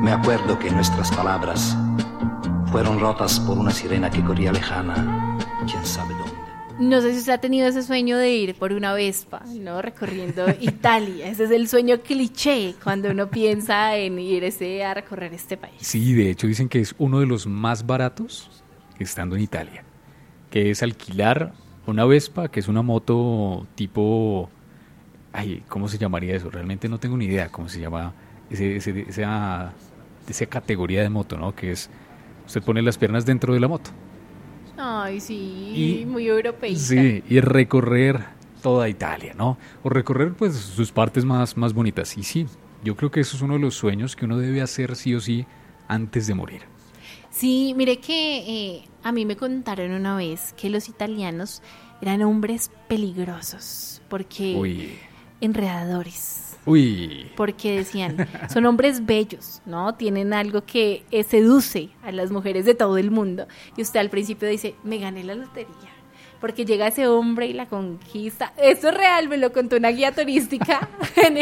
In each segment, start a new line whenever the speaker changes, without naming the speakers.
me acuerdo que nuestras palabras fueron rotas por una sirena que corría lejana, quién sabe dónde.
No sé si usted ha tenido ese sueño de ir por una Vespa, ¿no? Recorriendo Italia. Ese es el sueño cliché cuando uno piensa en irse a recorrer este país.
Sí, de hecho dicen que es uno de los más baratos estando en Italia, que es alquilar una Vespa, que es una moto tipo... Ay, ¿cómo se llamaría eso? Realmente no tengo ni idea cómo se llama esa categoría de moto, ¿no? Que es, usted pone las piernas dentro de la moto.
Ay, sí, muy europeísta.
Sí, y recorrer toda Italia, ¿no? O recorrer, pues, sus partes más bonitas. Y sí, yo creo que eso es uno de los sueños que uno debe hacer sí o sí antes de morir.
Sí, mire que a mí me contaron una vez que los italianos eran hombres peligrosos, porque enredadores. Porque decían, son hombres bellos, ¿no? Tienen algo que seduce a las mujeres de todo el mundo. Y usted al principio dice, me gané la lotería. Porque llega ese hombre y la conquista. Esto es real, me lo contó una guía turística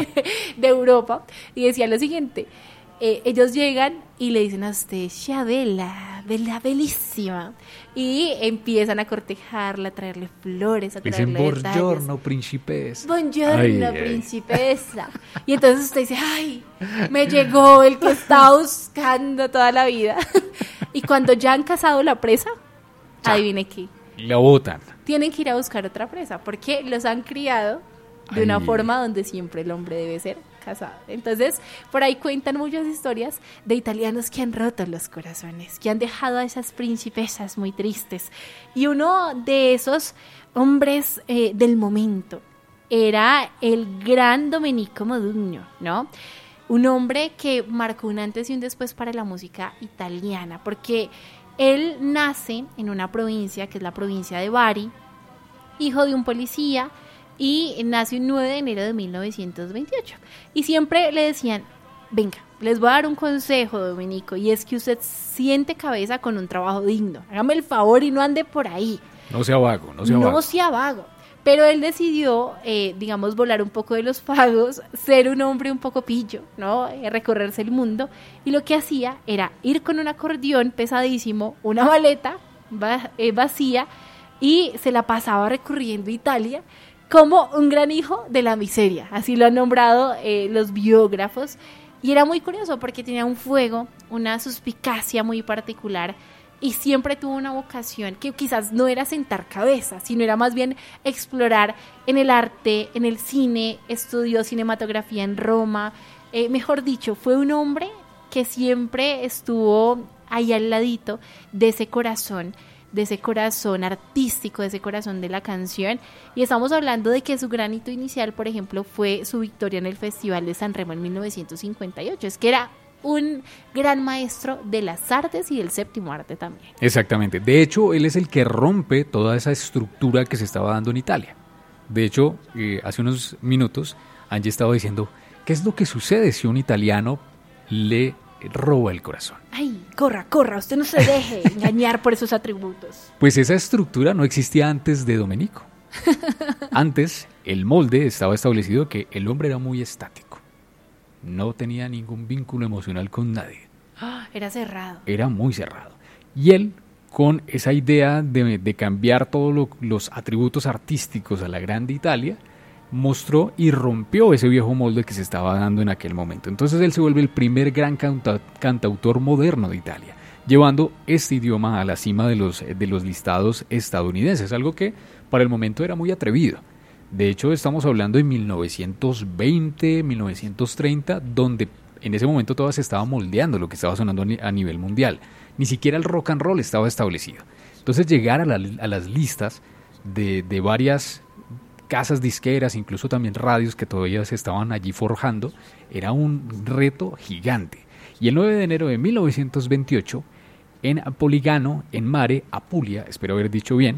de Europa. Y decía lo siguiente, ellos llegan y le dicen a usted, ¡Cia bella, bella, bellísima! Y empiezan a cortejarla, a traerle flores, a traerle detalles.
Buongiorno, principessa.
Buongiorno, principessa. Y entonces usted dice, ¡ay! Me llegó el que estaba buscando toda la vida. Y cuando ya han cazado la presa, adivine qué.
La botan.
Tienen que ir a buscar otra presa, porque los han criado de una forma donde siempre el hombre debe ser casado. Entonces, por ahí cuentan muchas historias de italianos que han roto los corazones, que han dejado a esas principesas muy tristes. Y uno de esos hombres del momento era el gran Domenico Modugno, ¿no? Un hombre que marcó un antes y un después para la música italiana, porque él nace en una provincia que es la provincia de Bari, hijo de un policía, y nace un 9 de enero de 1928. Y siempre le decían, venga, les voy a dar un consejo, Domenico, y es que usted siente cabeza con un trabajo digno. Hágame el favor y no ande por ahí.
No sea vago.
No sea vago. Pero él decidió, digamos, volar un poco de los fagos, ser un hombre un poco pillo, ¿no? Recorrerse el mundo. Y lo que hacía era ir con un acordeón pesadísimo, una maleta vacía, y se la pasaba recorriendo Italia como un gran hijo de la miseria. Así lo han nombrado los biógrafos. Y era muy curioso porque tenía un fuego, una suspicacia muy particular, y siempre tuvo una vocación que quizás no era sentar cabeza, sino era más bien explorar en el arte, en el cine. Estudió cinematografía en Roma. Mejor dicho, fue un hombre que siempre estuvo ahí al ladito de ese corazón artístico, de ese corazón de la canción. Y estamos hablando de que su granito inicial, por ejemplo, fue su victoria en el Festival de San Remo en 1958. Es que era un gran maestro de las artes y del séptimo arte también.
Exactamente. De hecho, él es el que rompe toda esa estructura que se estaba dando en Italia. De hecho, hace unos minutos Angie estaba diciendo, ¿qué es lo que sucede si un italiano le roba el corazón?
Ay, corra, usted no se deje engañar por esos atributos.
Pues esa estructura no existía antes de Domenico. Antes, el molde estaba establecido que el hombre era muy estático. No tenía ningún vínculo emocional con nadie.
Era cerrado.
Era muy cerrado. Y él, con esa idea de cambiar todos los atributos artísticos a la grande Italia, mostró y rompió ese viejo molde que se estaba dando en aquel momento. Entonces él se vuelve el primer gran cantautor moderno de Italia, llevando este idioma a la cima de los listados estadounidenses, algo que para el momento era muy atrevido. De hecho, estamos hablando de 1920, 1930, donde en ese momento todavía se estaba moldeando lo que estaba sonando a nivel mundial. Ni siquiera el rock and roll estaba establecido. Entonces llegar a las listas de varias casas disqueras, incluso también radios que todavía se estaban allí forjando, era un reto gigante. Y el 9 de enero de 1928, en Poligano, en Mare, Apulia, espero haber dicho bien,